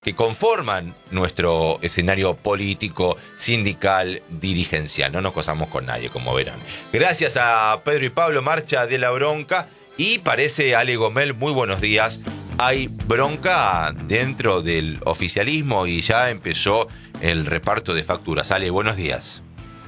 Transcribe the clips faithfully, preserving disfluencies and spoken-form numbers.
que conforman nuestro escenario político, sindical, dirigencial. No nos casamos con nadie, como verán. Gracias a Pedro y Pablo, marcha de la bronca. Y parece, Ale Gomel, muy buenos días. Hay bronca dentro del oficialismo y ya empezó el reparto de facturas. Ale, buenos días.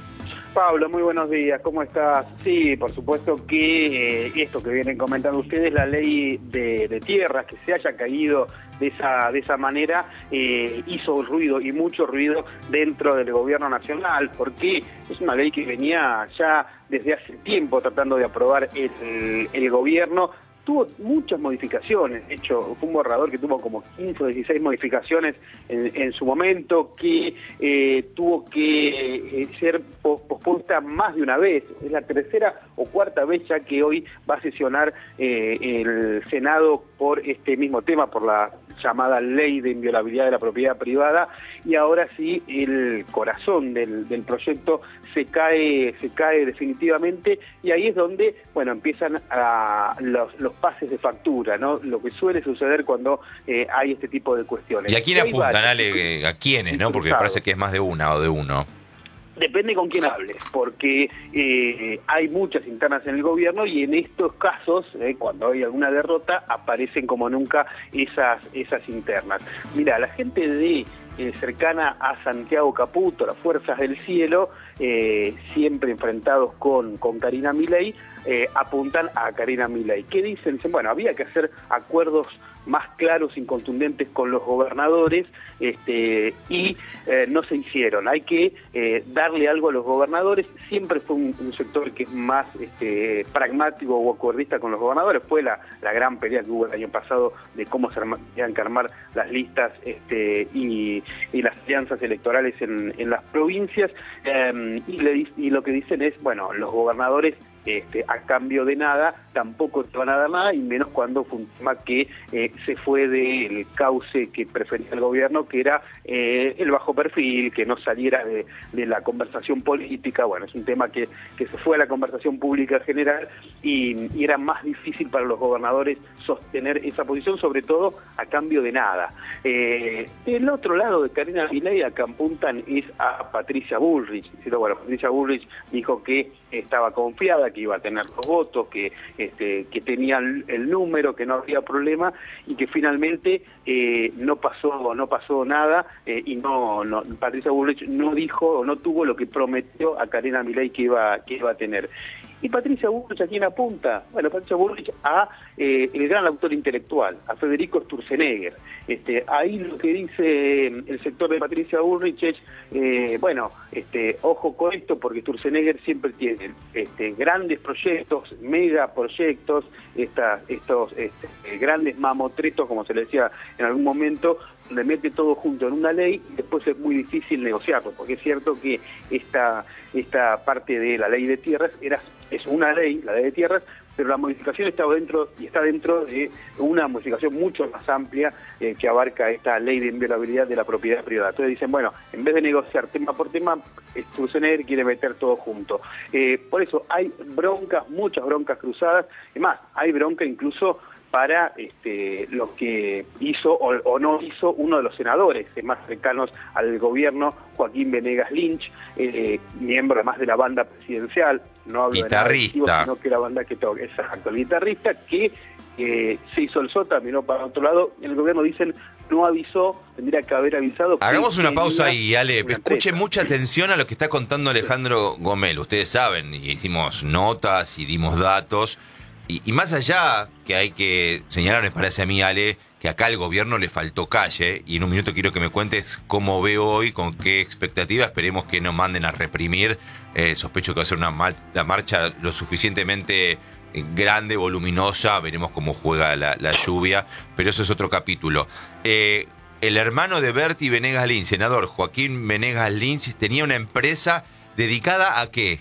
Pablo, muy buenos días, ¿cómo estás? Sí, por supuesto que eh, esto que vienen comentando ustedes, la ley de, de tierras, que se haya caído de esa, de esa manera, eh, hizo ruido y mucho ruido dentro del gobierno nacional, porque es una ley que venía ya desde hace tiempo tratando de aprobar el, el gobierno. Tuvo muchas modificaciones, de hecho fue un borrador que tuvo como quince o dieciséis modificaciones en, en su momento, que eh, tuvo que eh, ser pospuesta más de una vez. Es la tercera o cuarta vez ya que hoy va a sesionar eh, el Senado por este mismo tema, por la llamada ley de inviolabilidad de la propiedad privada, y ahora sí el corazón del, del proyecto se cae, se cae definitivamente, y ahí es donde, bueno, empiezan a los, los pases de factura, ¿no? Lo que suele suceder cuando eh, hay este tipo de cuestiones. ¿Y a quién apuntan, Ale? ¿A quiénes, no? Porque me parece que es más de una o de uno. Depende con quién hables, porque eh, hay muchas internas en el gobierno y en estos casos, eh, cuando hay alguna derrota, aparecen como nunca esas, esas internas. Mira, la gente de eh, cercana a Santiago Caputo, las Fuerzas del Cielo, eh, siempre enfrentados con, con Karina Milei, eh, apuntan a Karina Milei. ¿Qué dicen? Dicen, bueno, había que hacer acuerdos más claros y contundentes con los gobernadores, este, y eh, no se hicieron. Hay que eh, darle algo a los gobernadores. Siempre fue un, un sector que es más este, pragmático o acordista con los gobernadores. Fue la, la gran pelea que hubo el año pasado de cómo se tenían que armar las listas este, y, y las alianzas electorales en, en las provincias, eh, y, le, y lo que dicen es, bueno, los gobernadores Este, a cambio de nada, tampoco te van a dar nada, y menos cuando fue un tema que eh, se fue del cauce que prefería el gobierno, que era eh, el bajo perfil, que no saliera de, de la conversación política. Bueno, es un tema que, que se fue a la conversación pública general, y, y era más difícil para los gobernadores sostener esa posición, sobre todo a cambio de nada. Eh, del otro lado de Karina Milei, a que apuntan es a Patricia Bullrich. Bueno, Patricia Bullrich dijo que estaba confiada, que iba a tener los votos, que este, que tenía el número, que no había problema, y que finalmente eh, no pasó no pasó nada, eh, y no, no Patricia Bullrich no dijo o no tuvo lo que prometió a Karina Milei que iba que iba a tener. ¿Y Patricia Bullrich a quién apunta? Bueno, Patricia Bullrich a eh, el gran autor intelectual, a Federico Sturzenegger. Este, ahí lo que dice el sector de Patricia Bullrich es, eh, bueno, este, ojo con esto, porque Sturzenegger siempre tiene este, grandes proyectos, megaproyectos, esta, estos este, grandes mamotretos, como se le decía en algún momento, donde mete todo junto en una ley y después es muy difícil negociarlo, porque es cierto que esta, esta parte de la ley de tierras era, es una ley, la ley de tierras, pero la modificación estaba dentro y está dentro de una modificación mucho más amplia eh, que abarca esta ley de inviolabilidad de la propiedad privada. Entonces dicen, bueno, en vez de negociar tema por tema, Sturzenegger quiere meter todo junto. Eh, por eso hay broncas, muchas broncas cruzadas, es más, hay bronca incluso para este, lo que hizo o, o no hizo uno de los senadores más cercanos al gobierno, Joaquín Venegas Lynch, eh, miembro además de la banda presidencial, no hablo guitarrista, de nada, sino que la banda que toca, exacto, el guitarrista que eh, se hizo el sota, miró para otro lado. En el gobierno dicen, no avisó, tendría que haber avisado. Hagamos una pausa ahí, Ale, escuche mucha atención a lo que está contando Alejandro Gomel. Ustedes saben, y hicimos notas y dimos datos. Y, y más allá, que hay que señalar, me parece a mí, Ale, que acá al gobierno le faltó calle, y en un minuto quiero que me cuentes cómo veo hoy, con qué expectativa. Esperemos que no manden a reprimir. Eh, sospecho que va a ser una, mar la marcha lo suficientemente grande, voluminosa. Veremos cómo juega la, la lluvia, pero eso es otro capítulo. Eh, el hermano de Berti Venegas Lynch, senador Joaquín Venegas Lynch, tenía una empresa dedicada a ¿qué?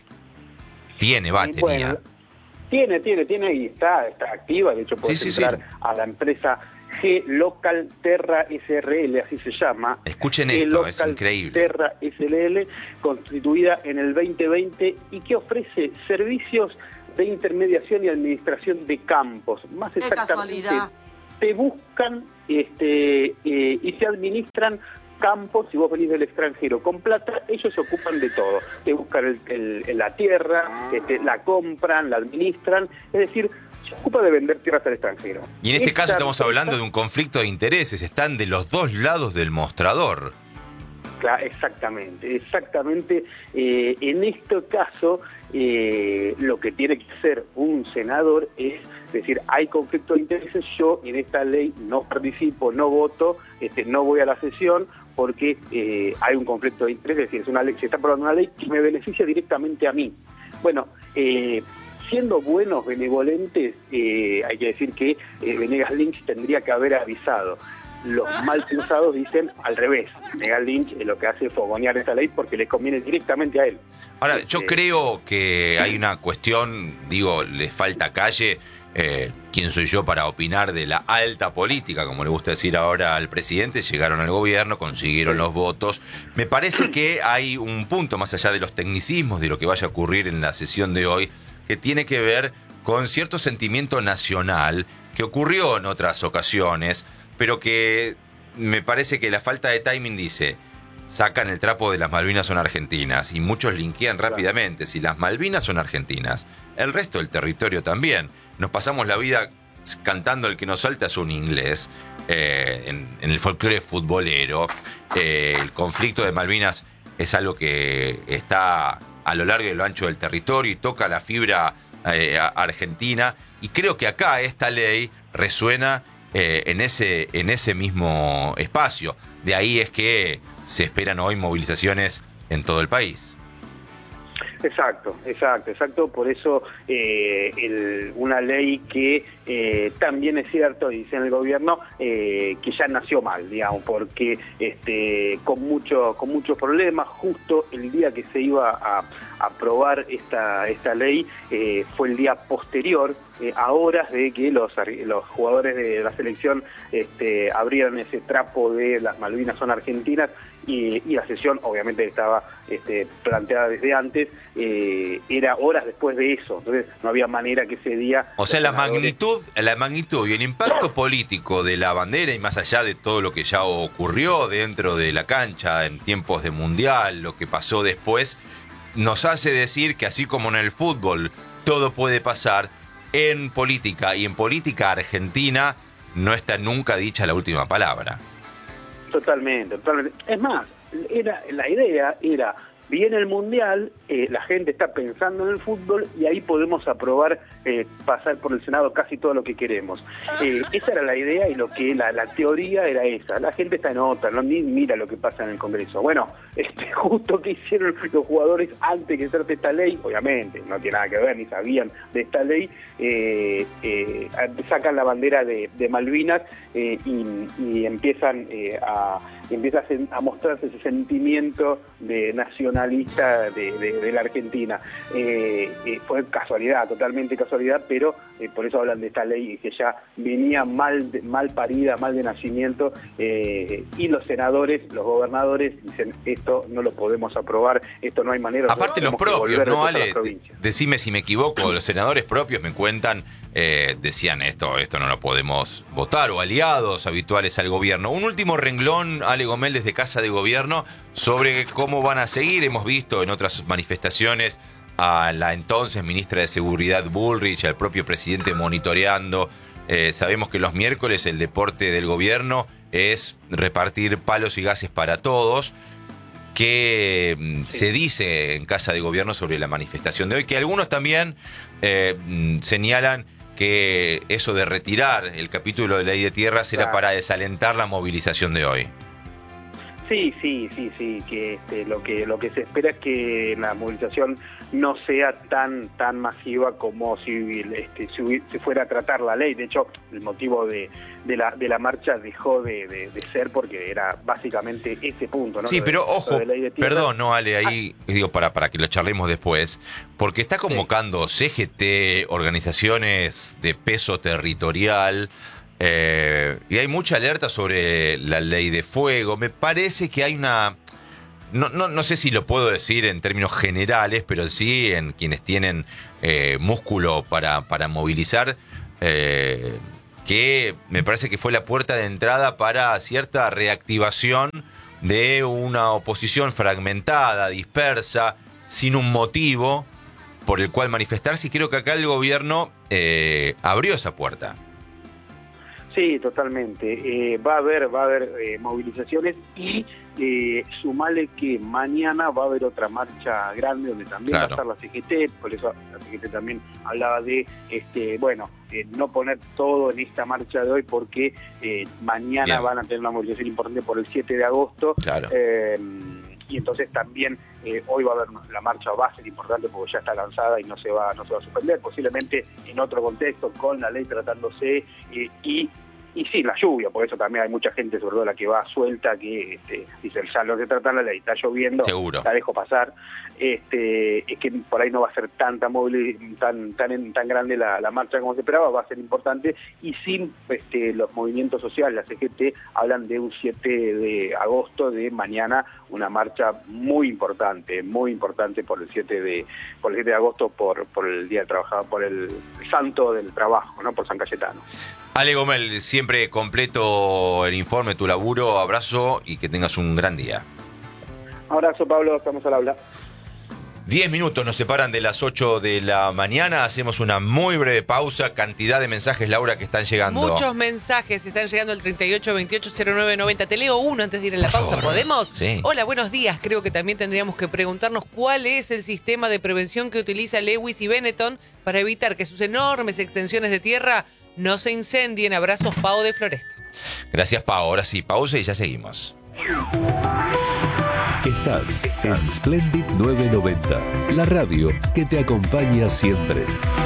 Tiene, va, tenía. Bueno, tiene, tiene, tiene y está, está activa. De hecho, puedes sí, sí, entrar sí. a la empresa G Local Terra S R L, así se llama. Escuchen G esto, Local es increíble. Terra S R L, constituida en el veinte veinte y que ofrece servicios de intermediación y administración de campos. Más exactamente, te buscan este, eh, y se administran campos. Si vos venís del extranjero con plata, ellos se ocupan de todo. Te buscan el, el, la tierra, este, la compran, la administran, es decir, se ocupa de vender tierras al extranjero. Y en este Esta caso estamos empresa, hablando de un conflicto de intereses, están de los dos lados del mostrador. Claro, exactamente, exactamente. Eh, en este caso, eh, lo que tiene que hacer un senador es decir, hay conflicto de intereses, yo en esta ley no participo, no voto, este, no voy a la sesión porque eh, hay un conflicto de intereses, es decir, es una ley, se está aprobando una ley que me beneficia directamente a mí. Bueno, eh, siendo buenos, benevolentes, eh, hay que decir que eh, Venegas Lynch tendría que haber avisado. Los mal pensados dicen al revés. Venegas Lynch es lo que hace fogonear esta ley porque le conviene directamente a él. Ahora, yo eh, creo que hay una cuestión, digo, les falta calle. Eh, ¿Quién soy yo para opinar de la alta política, como le gusta decir ahora al presidente? Llegaron al gobierno, consiguieron los votos. Me parece que hay un punto más allá de los tecnicismos, de lo que vaya a ocurrir en la sesión de hoy, que tiene que ver con cierto sentimiento nacional que ocurrió en otras ocasiones, pero que me parece que la falta de timing dice, sacan el trapo de las Malvinas son argentinas, y muchos linkean rápidamente, si las Malvinas son argentinas, el resto del territorio también. Nos pasamos la vida cantando El que nos salta es un inglés, eh, en, en el folclore futbolero. Eh, el conflicto de Malvinas es algo que está a lo largo y lo ancho del territorio y toca la fibra eh, argentina, y creo que acá esta ley resuena eh, en, ese, en ese mismo espacio. De ahí es que se esperan hoy movilizaciones en todo el país. Exacto, exacto, exacto. Por eso eh, el, una ley que eh, también es cierto, dice en el gobierno, eh, que ya nació mal, digamos, porque este, con mucho, con muchos problemas, justo el día que se iba a aprobar esta, esta ley eh, fue el día posterior, eh, a horas de que los, los jugadores de la selección este, abrieran ese trapo de las Malvinas son argentinas, y, y la sesión obviamente estaba este, planteada desde antes, eh, era horas después de eso, entonces no había manera que ese día... O sea, la magnitud, la magnitud y el impacto político de la bandera, y más allá de todo lo que ya ocurrió dentro de la cancha en tiempos de mundial, lo que pasó después, nos hace decir que así como en el fútbol todo puede pasar, en política y en política argentina no está nunca dicha la última palabra. Totalmente, totalmente. Es más, era, la idea era, viene el Mundial, eh, la gente está pensando en el fútbol y ahí podemos aprobar, eh, pasar por el Senado casi todo lo que queremos. Eh, esa era la idea y lo que la, la teoría era esa. La gente está en otra, no ni mira lo que pasa en el Congreso. Bueno, este, justo que hicieron los jugadores antes que se trate esta ley, obviamente, no tiene nada que ver, ni sabían de esta ley, eh, eh, sacan la bandera de, de Malvinas eh, y, y empiezan eh, a... empieza a mostrarse ese sentimiento de nacionalista de, de, de la Argentina. Eh, eh, fue casualidad, totalmente casualidad, pero eh, por eso hablan de esta ley que ya venía mal, mal parida, mal de nacimiento, eh, y los senadores, los gobernadores dicen, esto no lo podemos aprobar, esto no hay manera. Aparte los propios, ¿no, Ale? Decime si me equivoco, los senadores propios me cuentan, eh, decían esto, esto no lo podemos votar, o aliados habituales al gobierno. Un último renglón, Ale Gomel, desde Casa de Gobierno, sobre cómo van a seguir. Hemos visto en otras manifestaciones a la entonces ministra de Seguridad Bullrich, al propio presidente monitoreando. Eh, sabemos que los miércoles el deporte del gobierno es repartir palos y gases para todos. ¿Qué sí. se dice en Casa de Gobierno sobre la manifestación de hoy? Que algunos también eh, señalan que eso de retirar el capítulo de Ley de Tierras era claro. para desalentar la movilización de hoy. Sí, sí, sí, sí, que este, lo que lo que se espera es que la movilización no sea tan tan masiva como si, este, si, si fuera a tratar la ley. De hecho, el motivo de, de, la, de la marcha dejó de, de, de ser porque era básicamente ese punto, ¿no? Sí, lo pero de, ojo, de perdón, no, Ale, ahí ah. digo para, para que lo charlemos después, porque está convocando sí. C G T, organizaciones de peso territorial, Eh, y hay mucha alerta sobre la ley de fuego. Me parece que hay una... No, no, no sé si lo puedo decir en términos generales, pero sí en quienes tienen eh, músculo para, para movilizar. Eh, que me parece que fue la puerta de entrada para cierta reactivación de una oposición fragmentada, dispersa, sin un motivo por el cual manifestarse, y creo que acá el gobierno eh, abrió esa puerta. Sí, totalmente. Eh, va a haber, va a haber eh, movilizaciones y eh, sumale que mañana va a haber otra marcha grande donde también claro. va a estar la C G T, por eso la C G T también hablaba de, este, bueno, eh, no poner todo en esta marcha de hoy porque eh, mañana Bien. van a tener una movilización importante por el siete de agosto. Claro. Eh, y entonces también eh, hoy va a haber la marcha, va a ser importante porque ya está lanzada y no se va no se va a suspender, posiblemente en otro contexto, con la ley tratándose eh, y y sin la lluvia, por eso también hay mucha gente, sobre todo la que va suelta, que este, dice, ya no se trata la ley, está lloviendo, Seguro. la dejo pasar, este, es que por ahí no va a ser tanta móvil, tan tan tan grande la, la marcha como se esperaba, va a ser importante, y sin este, los movimientos sociales, la C G T hablan de un siete de agosto, de mañana, una marcha muy importante, muy importante por el siete de por el siete de agosto, por por el Día del Trabajador, por el Santo del Trabajo, ¿no? Por San Cayetano. Ale Gomel, siempre completo el informe, tu laburo, abrazo y que tengas un gran día. Abrazo, Pablo, estamos al habla. Diez minutos nos separan de las ocho de la mañana, hacemos una muy breve pausa, cantidad de mensajes, Laura, que están llegando. Muchos mensajes están llegando al treinta y ocho veintiocho cero nueve noventa. Te leo uno antes de ir a la Por pausa, favor. ¿podemos? Sí. Hola, buenos días. Creo que también tendríamos que preguntarnos cuál es el sistema de prevención que utiliza Lewis y Benetton para evitar que sus enormes extensiones de tierra no se incendien. Abrazos, Pau de Floresta. Gracias, Pau. Ahora sí, pausa y ya seguimos. Estás en Splendid novecientos noventa, la radio que te acompaña siempre.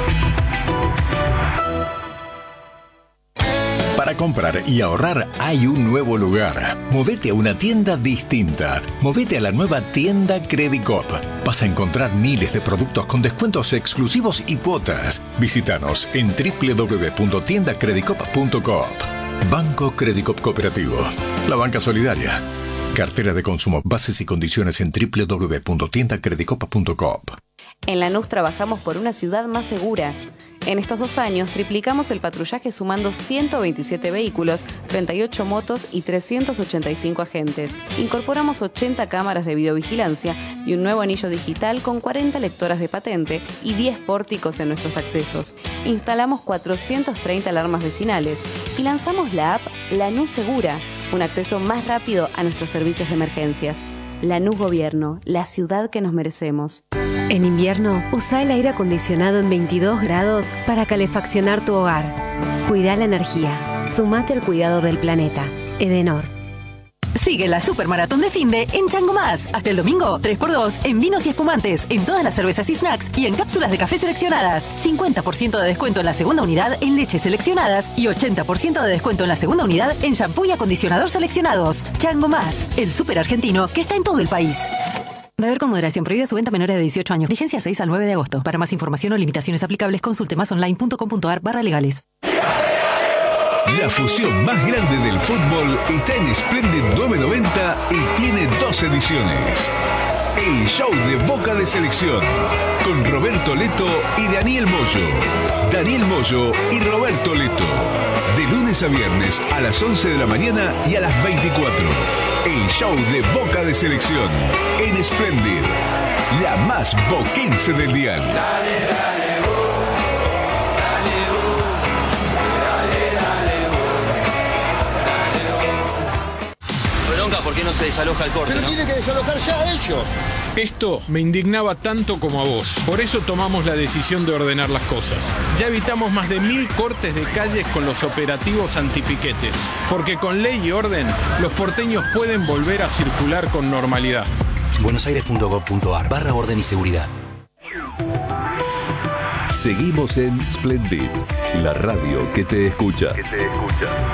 Para comprar y ahorrar hay un nuevo lugar. Movete a una tienda distinta. Movete a la nueva tienda Credicop. Vas a encontrar miles de productos con descuentos exclusivos y cuotas. Visítanos en doble u doble u doble u punto tienda credicop punto coop. Banco Credicop Cooperativo. La banca solidaria. Cartera de consumo. Bases y condiciones en doble u doble u doble u punto tienda credicop punto coop. En Lanús trabajamos por una ciudad más segura. En estos dos años triplicamos el patrullaje sumando ciento veintisiete vehículos, treinta y ocho motos y trescientos ochenta y cinco agentes. Incorporamos ochenta cámaras de videovigilancia y un nuevo anillo digital con cuarenta lectoras de patente y diez pórticos en nuestros accesos. Instalamos cuatrocientas treinta alarmas vecinales y lanzamos la app Lanús Segura, un acceso más rápido a nuestros servicios de emergencias. Lanús Gobierno, la ciudad que nos merecemos. En invierno, usa el aire acondicionado en veintidós grados para calefaccionar tu hogar. Cuida la energía. Sumate al cuidado del planeta. Edenor. Sigue la Supermaratón de Finde en Chango Más. Hasta el domingo, tres por dos en vinos y espumantes, en todas las cervezas y snacks y en cápsulas de café seleccionadas. cincuenta por ciento de descuento en la segunda unidad en leches seleccionadas y ochenta por ciento de descuento en la segunda unidad en shampoo y acondicionador seleccionados. Chango Más, el súper argentino que está en todo el país. Beber con moderación. Prohibida su venta a menores de dieciocho años. Vigencia seis al nueve de agosto. Para más información o limitaciones aplicables, consulte masonline punto com punto ar barra legales. La fusión más grande del fútbol está en Splendid novecientos noventa y tiene dos ediciones. El show de Boca de Selección, con Roberto Leto y Daniel Moyo. Daniel Moyo y Roberto Leto. De lunes a viernes a las once de la mañana y a las veinticuatro. El show de Boca de Selección en Splendid, la más boquense del dial. Dale, dale, oh, dale, oh, dale, dale, oh, dale, oh. Bronca, ¿por qué no se desaloja el corte? Pero ¿no? tiene que desalojar ya ellos. Esto me indignaba tanto como a vos. Por eso tomamos la decisión de ordenar las cosas. Ya evitamos más de mil cortes de calles con los operativos antipiquetes. Porque con ley y orden, los porteños pueden volver a circular con normalidad. buenosaires punto gov punto ar barra orden y seguridad. Seguimos en Splendid, la radio que te escucha. Que te escucha.